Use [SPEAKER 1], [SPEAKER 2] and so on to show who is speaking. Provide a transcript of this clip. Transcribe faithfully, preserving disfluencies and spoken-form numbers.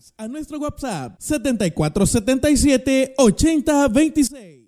[SPEAKER 1] a nuestro WhatsApp setenta y cuatro setenta y siete ochenta veintiséis.